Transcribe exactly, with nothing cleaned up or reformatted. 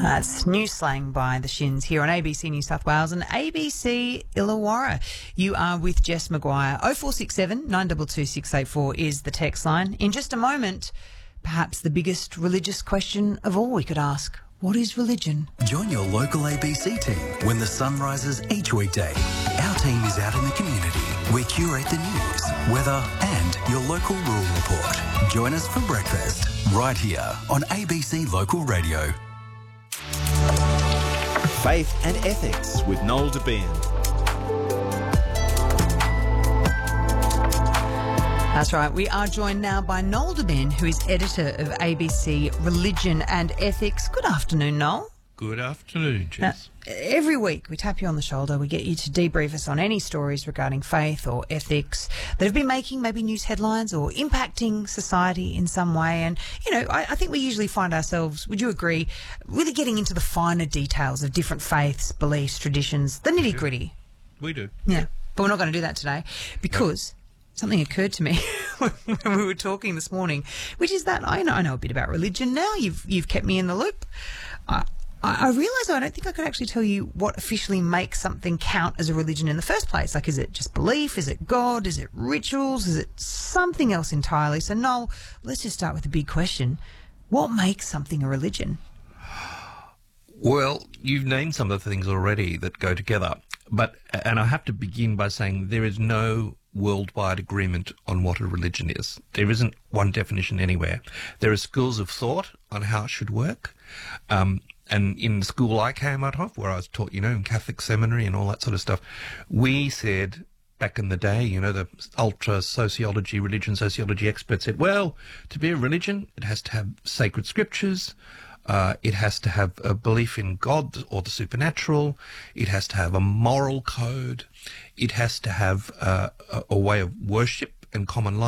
That's new slang by the Shins here on A B C New South Wales and A B C Illawarra. You are with Jess McGuire. oh four six seven, nine two two, six eight four is the text line. In just a moment, perhaps the biggest religious question of all we could ask. What is religion? Join your local A B C team when the sun rises each weekday. Our team is out in the community. We curate the news, weather and your local rural report. Join us for breakfast right here on A B C Local Radio. Faith and Ethics with Noel Debien. That's right. We are joined now by Noel Debien, who is editor of A B C Religion and Ethics. Good afternoon, Noel. Good afternoon, Jess. Now, every week we tap you on the shoulder. We get you to debrief us on any stories regarding faith or ethics that have been making maybe news headlines or impacting society in some way. And, you know, I, I think we usually find ourselves, would you agree, really getting into the finer details of different faiths, beliefs, traditions, the nitty-gritty. We do. Yeah. But we're not going to do that today because... No. Something occurred to me when we were talking this morning, which is that I know I know a bit about religion now. You've you've kept me in the loop. I I, I realise I don't think I could actually tell you what officially makes something count as a religion in the first place. Like, is it just belief? Is it God? Is it rituals? Is it something else entirely? So, Noel, let's just start with the big question: what makes something a religion? Well, you've named some of the things already that go together, but and I have to begin by saying there is no worldwide agreement on what a religion is. There isn't one definition anywhere. There are schools of thought on how it should work. Um, and in the school I came out of, where I was taught, you know, in Catholic seminary and all that sort of stuff, we said back in the day, you know, the ultra sociology, religion sociology experts said, well, to be a religion, it has to have sacred scriptures. Uh, it has to have a belief in God or the supernatural. It has to have a moral code. It has to have uh, a, a way of worship and common life.